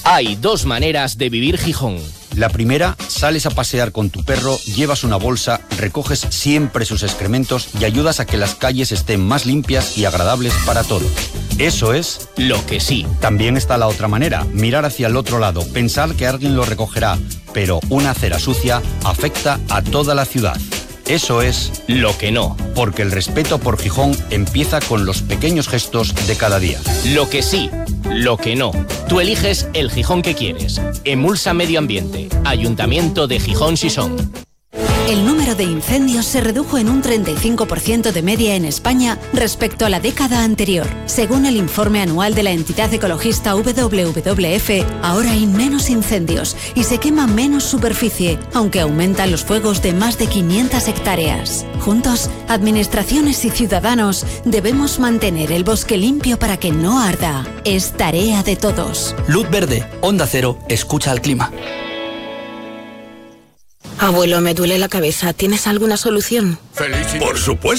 Hay dos maneras de vivir Gijón. La primera, sales a pasear con tu perro, llevas una bolsa, recoges siempre sus excrementos y ayudas a que las calles estén más limpias y agradables para todos. Eso es lo que sí. También está la otra manera, mirar hacia el otro lado, pensar que alguien lo recogerá, pero una acera sucia afecta a toda la ciudad. Eso es lo que no. Porque el respeto por Gijón empieza con los pequeños gestos de cada día. Lo que sí, lo que no. Tú eliges el Gijón que quieres. Emulsa Medio Ambiente. Ayuntamiento de Gijón Sison. El número de incendios se redujo en un 35% de media en España respecto a la década anterior. Según el informe anual de la entidad ecologista WWF, ahora hay menos incendios y se quema menos superficie, aunque aumentan los fuegos de más de 500 hectáreas. Juntos, administraciones y ciudadanos, debemos mantener el bosque limpio para que no arda. Es tarea de todos. Luz verde, Onda Cero, escucha al clima. Abuelo, me duele la cabeza. ¿Tienes alguna solución? Por supuesto.